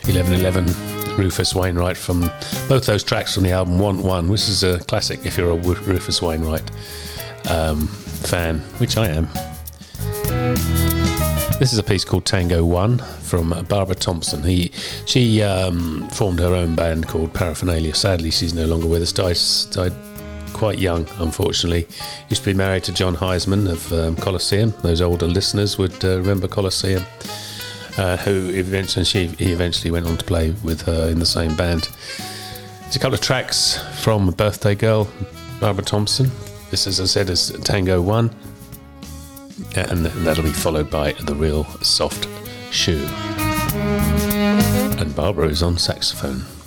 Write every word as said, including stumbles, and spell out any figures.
eleven eleven, Rufus Wainwright, from both those tracks from the album Want One, which is a classic if you're a Rufus Wainwright um, fan, which I am. This is a piece called Tango One from Barbara Thompson. He, she um, formed her own band called Paraphernalia. Sadly, she's no longer with us. Died, died quite young, unfortunately. Used to be married to John Heisman of um, Colosseum. Those older listeners would uh, remember Colosseum. Uh, who eventually she, he eventually went on to play with her in the same band. There's a couple of tracks from Birthday Girl, Barbara Thompson. This, as I said, is Tango One, and that'll be followed by The Real Soft Shoe. And Barbara is on saxophone.